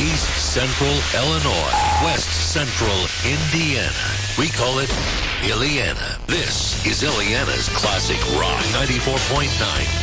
East Central Illinois, West Central Indiana. We call it Illiana. This is Illiana's Classic Rock 94.9